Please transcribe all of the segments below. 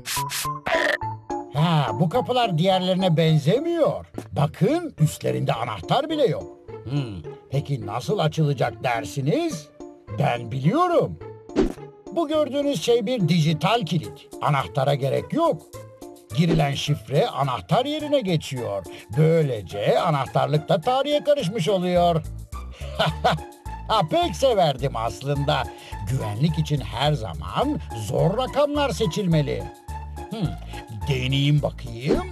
Ha, bu kapılar diğerlerine benzemiyor. Bakın üstlerinde anahtar bile yok. Peki nasıl açılacak dersiniz? Ben biliyorum. Bu gördüğünüz şey bir dijital kilit. Anahtara gerek yok. Girilen şifre anahtar yerine geçiyor. Böylece anahtarlık da tarihe karışmış oluyor. Ha, pek severdim aslında. Güvenlik için her zaman zor rakamlar seçilmeli. Deneyeyim bakayım.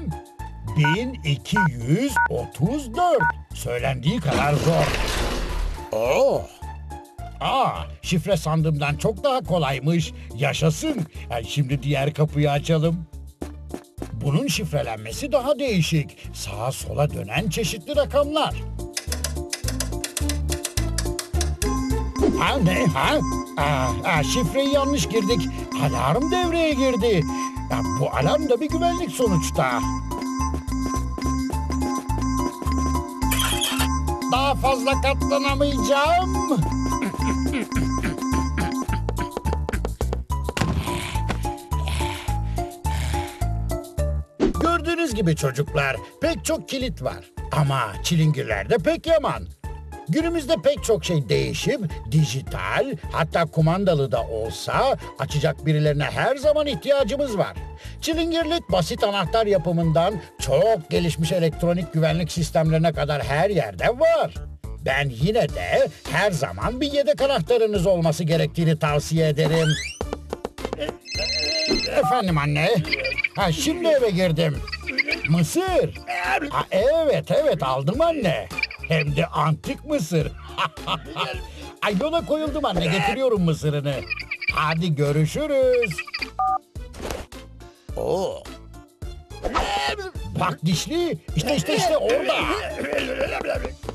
1234. Söylendiği kadar zor. Oh! Şifre sandığımdan çok daha kolaymış. Yaşasın. Şimdi diğer kapıyı açalım. Bunun şifrelenmesi daha değişik. Sağa sola dönen çeşitli rakamlar. Ne? Şifreyi yanlış girdik. Alarm devreye girdi. Bu alarm da bir güvenlik sonuçta. Daha fazla katlanamayacağım. Gördüğünüz gibi çocuklar, pek çok kilit var. Ama çilingirler de pek yaman. Günümüzde pek çok şey değişip dijital, hatta kumandalı da olsa açacak birilerine her zaman ihtiyacımız var. Çilingirlik basit anahtar yapımından çok gelişmiş elektronik güvenlik sistemlerine kadar her yerde var. Ben yine de her zaman bir yedek anahtarınız olması gerektiğini tavsiye ederim. Efendim anne? Şimdi eve girdim. Mısır. Evet aldım anne. Hem de antik mısır. Ay yola koyuldum anne, getiriyorum mısırını. Hadi görüşürüz. Oo. Bak dişli. İşte orada.